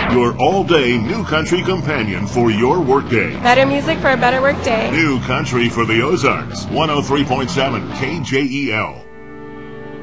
Your all-day New Country companion for your workday. Better music for a better workday. New Country for the Ozarks. 103.7 KJEL.